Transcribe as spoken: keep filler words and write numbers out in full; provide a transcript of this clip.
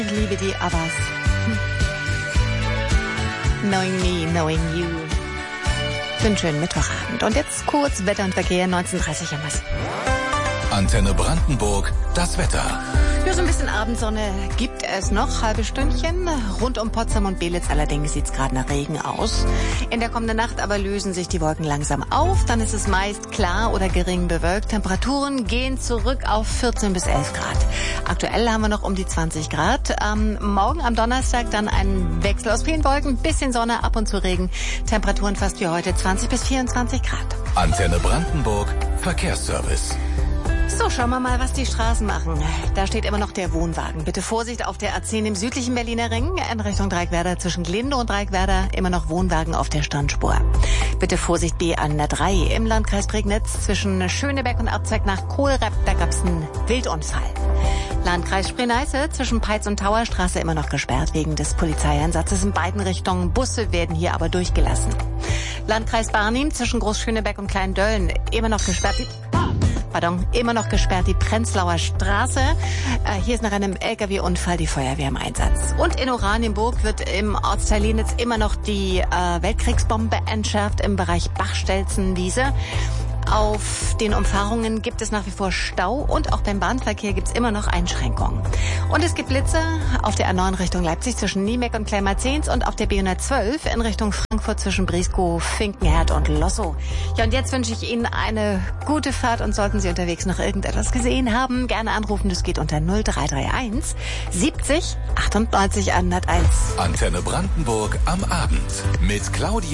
Ich liebe die Abbas. Knowing me, knowing you. Für einen schönen Mittwochabend. Und jetzt kurz Wetter und Verkehr, neunzehn Uhr dreißig am was. Antenne Brandenburg, das Wetter. Ja, so ein bisschen Abendsonne gibt es noch, halbe Stündchen. Rund um Potsdam und Belitz allerdings sieht es gerade nach Regen aus. In der kommenden Nacht aber lösen sich die Wolken langsam auf. Dann ist es meist klar oder gering bewölkt. Temperaturen gehen zurück auf vierzehn bis elf Grad. Aktuell haben wir noch um die zwanzig Grad. Ähm, morgen am Donnerstag dann ein Wechsel aus vielen Wolken, bisschen Sonne, ab und zu Regen. Temperaturen fast wie heute zwanzig bis vierundzwanzig Grad. Antenne Brandenburg, Verkehrsservice. So, schauen wir mal, was die Straßen machen. Da steht immer noch der Wohnwagen. Bitte Vorsicht auf der A zehn im südlichen Berliner Ring in Richtung Dreieckwerder zwischen Glinde und Dreieckwerder. Immer noch Wohnwagen auf der Standspur. Bitte Vorsicht B an der drei im Landkreis Prignitz zwischen Schöneberg und Abzweig nach Kohlrapp. Da gab's einen Wildunfall. Landkreis Spree-Neiße zwischen Peitz und Tauerstraße immer noch gesperrt wegen des Polizeieinsatzes in beiden Richtungen. Busse werden hier aber durchgelassen. Landkreis Barnim zwischen Großschöneberg und Kleindölln immer noch gesperrt. Pardon, immer noch gesperrt die Prenzlauer Straße. Äh, hier ist nach einem L K W-Unfall die Feuerwehr im Einsatz. Und in Oranienburg wird im Ortsteil Lienitz immer noch die äh, Weltkriegsbombe entschärft im Bereich Bachstelzenwiese. Auf den Umfahrungen gibt es nach wie vor Stau und auch beim Bahnverkehr gibt es immer noch Einschränkungen. Und es gibt Blitze auf der A neun Richtung Leipzig zwischen Niemeck und Kleinmarzens und auf der B hundertzwölf in Richtung Frankfurt zwischen Brieskow, Finkenherd und Lossow. Ja, und jetzt wünsche ich Ihnen eine gute Fahrt und sollten Sie unterwegs noch irgendetwas gesehen haben, gerne anrufen. Das geht unter null drei drei eins siebzig achtundneunzig hunderteins. Antenne Brandenburg am Abend mit Claudia